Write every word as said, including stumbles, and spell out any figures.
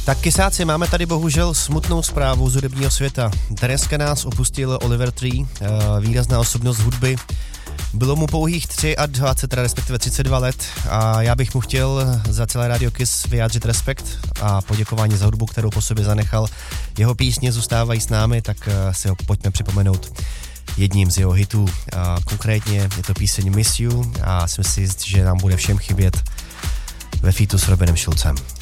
Tak kysáci, máme tady bohužel smutnou zprávu z hudebního světa. Dneska nás opustil Oliver Tree, výrazná osobnost hudby. Bylo mu pouhých dvacet tři, respektive třicet dva let a já bych mu chtěl za celé Radio Kiss vyjádřit respekt a poděkování za hudbu, kterou po sobě zanechal. Jeho písně zůstávají s námi, tak si ho pojďme připomenout jedním z jeho hitů. A konkrétně je to píseň Miss You a jsem si jist, že nám bude všem chybět ve featu s Robinem Schulzem.